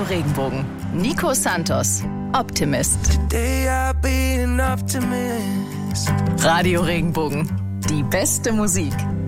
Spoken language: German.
Regenbogen. Nico Santos, Optimist. Radio Regenbogen, die beste Musik.